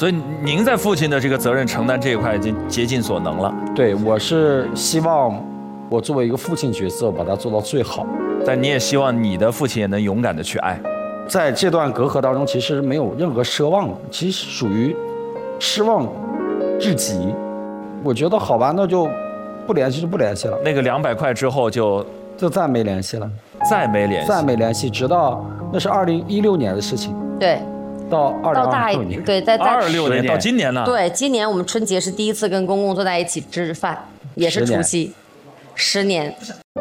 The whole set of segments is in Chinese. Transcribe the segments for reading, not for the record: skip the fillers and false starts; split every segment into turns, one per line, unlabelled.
所以您在父亲的这个责任承担这一块已经竭尽所能了。
对，我是希望我作为一个父亲角色，把它做到最好。
但你也希望你的父亲也能勇敢的去爱。
在这段隔阂当中，其实没有任何奢望，其实属于失望至极。我觉得好吧，那就不联系就不联系了。
那个200块之后就
再没联系了，
再没联系，
直到那是2016年的事情。
对，
到2026年，
对，在
26年到今年呢？
对，今年我们春节是第一次跟公公坐在一起吃饭，也是除夕，10年。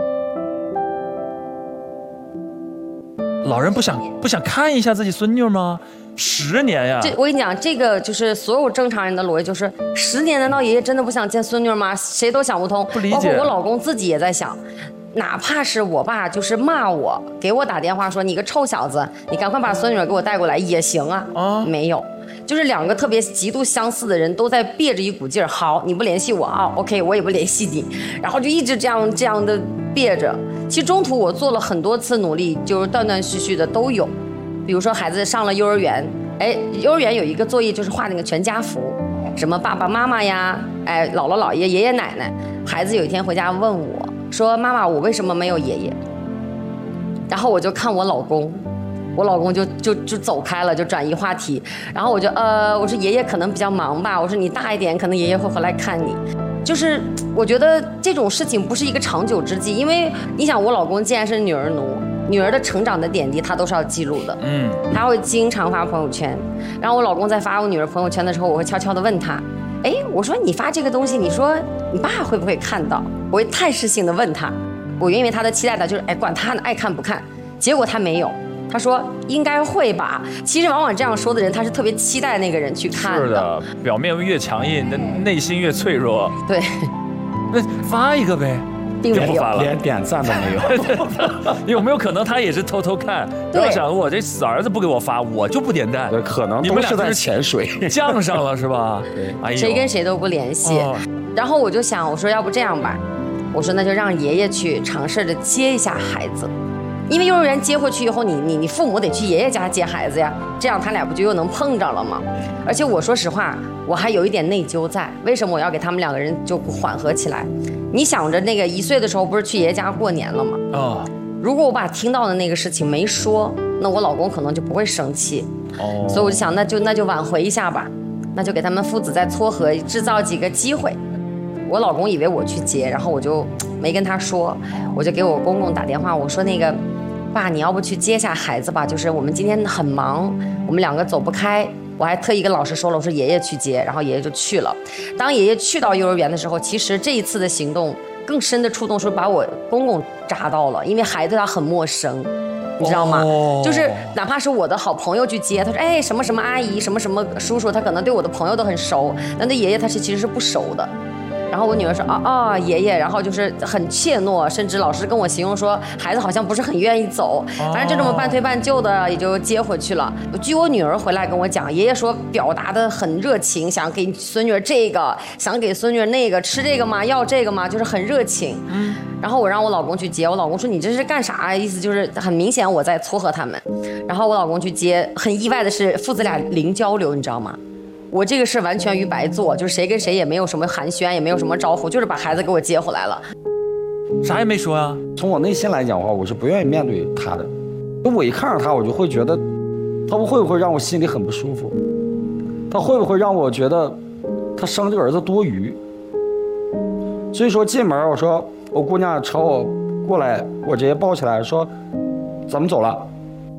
老人不想看一下自己孙女吗？10年呀！
我跟你讲，这个就是所有正常人的逻辑，就是10年，难道爷爷真的不想见孙女吗？谁都想不通，
不理解。
包括我老公自己也在想，哪怕是我爸就是骂我，给我打电话说你个臭小子，你赶快把孙女给我带过来也行啊。没有，就是2个特别极度相似的人都在憋着一股劲儿。好，你不联系我啊 ，OK， 我也不联系你，然后就一直这样的憋着。其实中途我做了很多次努力，就是断断续续的都有。比如说孩子上了幼儿园，幼儿园有一个作业就是画那个全家福，什么爸爸妈妈呀，姥姥姥爷爷爷奶奶。孩子有一天回家问我说：“妈妈，我为什么没有爷爷？”然后我就看我老公，我老公就走开了，就转移话题。然后我说爷爷可能比较忙吧，我说你大一点，可能爷爷会回来看你。就是我觉得这种事情不是一个长久之计，因为你想，我老公既然是女儿奴，女儿的成长的点滴他都是要记录的，他会经常发朋友圈。然后我老公在发我女儿朋友圈的时候，我会悄悄地问他，我说你发这个东西，你说你爸会不会看到？我会探视性的问他，我原以为他的期待的就是管他爱看不看，结果他没有。他说应该会吧，其实往往这样说的人，他是特别期待那个人去看的。
是的，表面越强硬，内心越脆弱。
对，
那发一个呗，
并没有，
连点赞都没
有。有没有可能他也是偷偷看？然后想我这死儿子不给我发，我就不点赞。
对，可能都是在潜水，
降上了是吧？
对，
谁跟谁都不联系。然后我就想，我说要不这样吧，我说那就让爷爷去尝试着接一下孩子。因为幼儿园接回去以后，你父母得去爷爷家接孩子呀，这样他俩不就又能碰着了吗？而且我说实话，我还有一点内疚在，为什么我要给他们2个人就缓和起来？你想着那个1岁的时候不是去爷爷家过年了吗？如果我把听到的那个事情没说，那我老公可能就不会生气。所以我就想，那就挽回一下吧，那就给他们父子再撮合，制造几个机会。我老公以为我去接，然后我就没跟他说，我就给我公公打电话，我说那个爸，你要不去接下孩子吧？就是我们今天很忙，我们2个走不开。我还特意跟老师说了，我说爷爷去接，然后爷爷就去了。当爷爷去到幼儿园的时候，其实这一次的行动更深的触动是把我公公扎到了，因为孩子他很陌生，你知道吗？就是哪怕是我的好朋友去接，他说什么什么阿姨，什么什么叔叔，他可能对我的朋友都很熟，但对爷爷他其实是不熟的。然后我女儿说爷爷，然后就是很怯懦，甚至老师跟我形容说孩子好像不是很愿意走，反正就这么半推半就的也就接回去了。据我女儿回来跟我讲，爷爷说表达的很热情，想给孙女这个，想给孙女那个，吃这个吗？要这个吗？就是很热情。然后我让我老公去接，我老公说你这是干啥？意思就是很明显我在撮合他们。然后我老公去接，很意外的是父子俩零交流，你知道吗？我这个事完全于白做，就是谁跟谁也没有什么寒暄，也没有什么招呼，就是把孩子给我接回来了，
啥也没说啊。
从我内心来讲的话，我是不愿意面对他的。我一看到他，我就会觉得，他会不会让我心里很不舒服？他会不会让我觉得他生这个儿子多余？所以说进门，我说我姑娘朝我过来，我直接抱起来说，咱们走了。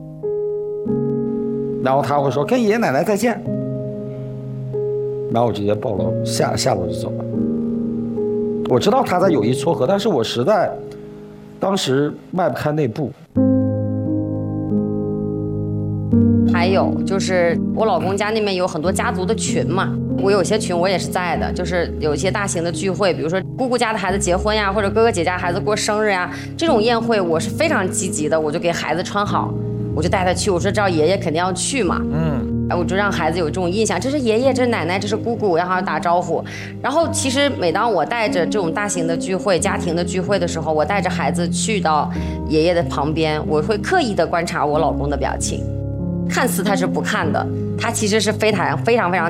然后他会说跟爷爷奶奶再见。然后我直接抱楼下楼就走了。我知道他在有意撮合，但是我实在当时迈不开那步。
还有就是我老公家那边有很多家族的群嘛，我有些群我也是在的，就是有一些大型的聚会，比如说姑姑家的孩子结婚呀，或者哥哥姐家孩子过生日呀，这种宴会我是非常积极的，我就给孩子穿好，我就带他去，我说知道爷爷肯定要去嘛，我就让孩子有这种印象，这是爷爷，这是奶奶，这是姑姑，然后打招呼。然后其实每当我带着这种大型的聚会、家庭的聚会的时候，我带着孩子去到爷爷的旁边，我会刻意的观察我老公的表情，看似他是不看的，他其实是非常